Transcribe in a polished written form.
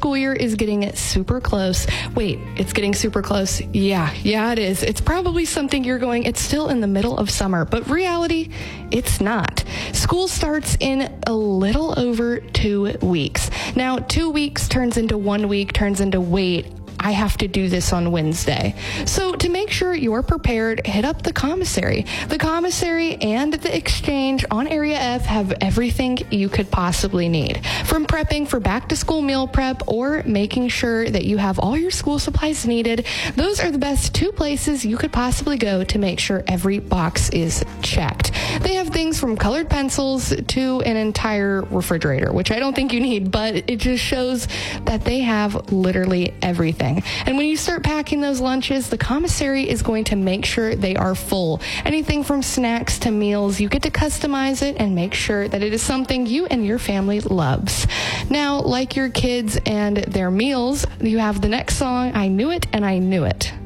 school year is getting super close. Wait, it's getting super close. Yeah, it is. It's probably something you're going, it's still in the middle of summer, but reality, it's not. School starts in a little over 2 weeks. Now, 2 weeks turns into 1 week, turns into wait, I have to do this on Wednesday. So to make sure you're prepared, hit up the commissary. The commissary and the exchange on Area F have everything you could possibly need. From prepping for back to school meal prep or making sure that you have all your school supplies needed, those are the best 2 places you could possibly go to make sure every box is checked. They have things from colored pencils to an entire refrigerator, which I don't think you need, but it just shows that they have literally everything. And when you start packing those lunches, the commissary is going to make sure they are full. Anything from snacks to meals, you get to customize it and make sure that it is something you and your family loves. Now, like your kids and their meals, you have the next song, I Knew It and I Knew It.